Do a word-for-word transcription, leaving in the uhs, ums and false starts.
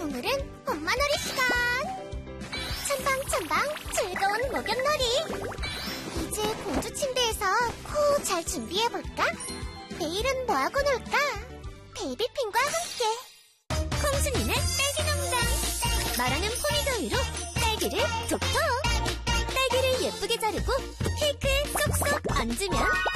오늘은 엄마놀이 시간! 천방천방 즐거운 목욕놀이! 이제 공주 침대에서 코 잘 준비해볼까? 내일은 뭐하고 놀까? 베이비핑과 함께! 콩순이는 딸기 농장! 말하는 포미도이로 딸기를 톡톡! 딸기를 예쁘게 자르고 케이크에 쏙쏙 얹으면